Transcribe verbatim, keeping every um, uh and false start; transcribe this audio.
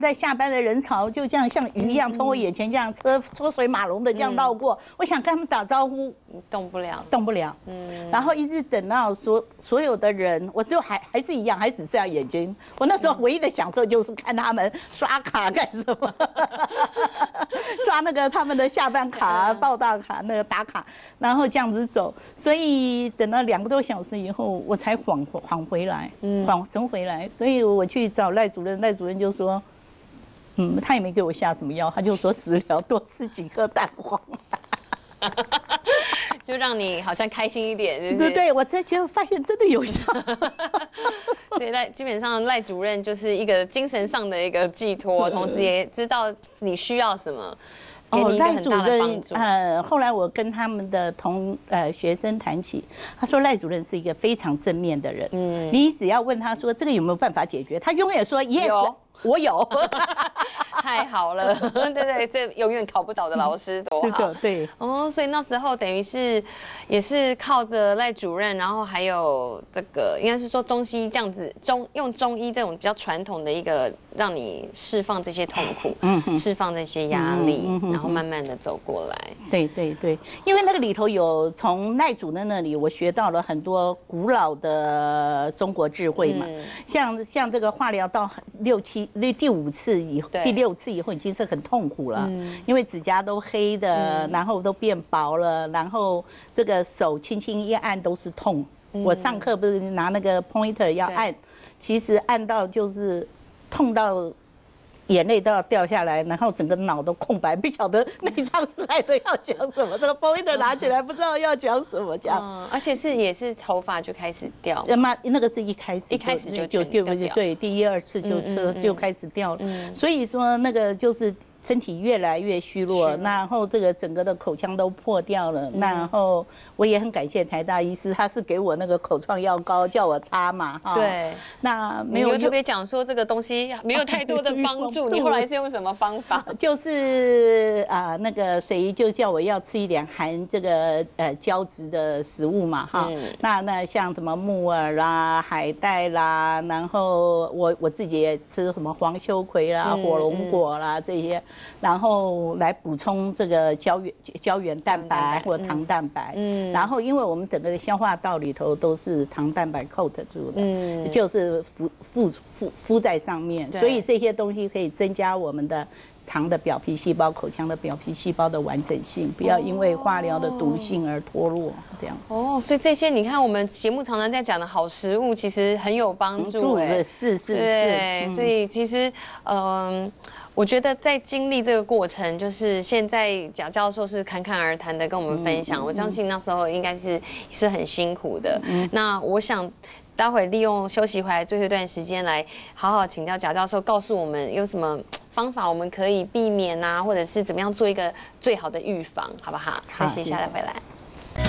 在下班的人潮就这样像鱼一样从我眼前这样车车水马龙的这样绕过，我想跟他们打招呼， 动不了， 动不了。嗯，然后一直等到所所有的人，我就还还是一样，还只剩下眼睛。我那时候唯一的享受就是看他们刷卡干什么，刷那个他们的下班卡、报到卡、那个打卡，然后这样子走。所以等了两个多小时以后，我才缓缓回来，缓神回来。所以我去找赖主任，赖主任就说。嗯，他也没给我下什么药，他就说食疗多吃几颗蛋黄， 就让你好像开心一点，是不是？ 对对，我才觉得发现真的有效。 所以赖基本上赖主任就是一个精神上的一个寄托，同时也知道你需要什么。给你一个很大的帮助。 呃，后来我跟他们的同呃学生谈起，他说赖主任是一个非常正面的人。嗯，你只要问他说这个有没有办法解决，他永远说 yes。我有， 太好了，对对，这永远考不倒的老师多好， 对哦，所以那时候等于是也是靠着赖主任，然后还有这个应该是说中西医这样子，中用中医这种比较传统的一个让你释放这些痛苦，嗯，释放这些压力，然后慢慢的走过来。 对对对，因为那个里头有从赖主任那里我学到了很多古老的中国智慧嘛，嗯、像像这个化疗到六七。第五次以后，第六次以后已经是很痛苦了，嗯、因为指甲都黑的，嗯、然后都变薄了，然后这个手轻轻一按都是痛。嗯、我上课不是拿那个 pointer 要按，其实按到就是痛到眼泪都要掉下来，然后整个脑都空白，不晓得内脏是来的要讲什么，这个 pointer 拿起来不知道要讲什么，这样。 嗯，而且是也是头发就开始掉。 妈，那个是一开始一开始就就就对，第一二次就就就开始掉了。所以说那个就是身体越来越虚弱，然后这个整个的口腔都破掉了。然后我也很感谢台大医师，他是给我那个口创药膏叫我擦嘛。 对， 那没有。 你又特别讲说这个东西没有太多的帮助，你后来是用什么方法？ 就是啊，那个水姨就叫我要吃一点含这个呃胶质的食物嘛，哈。那那像什么木耳啦、海带啦，然后我我自己也吃什么黄秋葵啦、火龙果啦这些。然后来补充这个胶原胶原蛋白或糖蛋白，嗯，然后因为我们整个消化道里头都是糖蛋白 coat 住的，嗯，就是敷敷敷敷在上面，所以这些东西可以增加我们的肠的表皮细胞、口腔的表皮细胞的完整性，不要因为化疗的毒性而脱落，这样。 哦，所以这些你看，我们节目常常在讲的好食物，其实很有帮助，哎， 是是是， 对，所以其实，嗯。我觉得在经历这个过程，就是现在贾教授是侃侃而谈的跟我们分享，我相信那时候应该是是很辛苦的。那我想待会利用休息回来最后一段时间来好好请教贾教授，告诉我们有什么方法我们可以避免啊，或者是怎么样做一个最好的预防，好不好？休息一下再回来。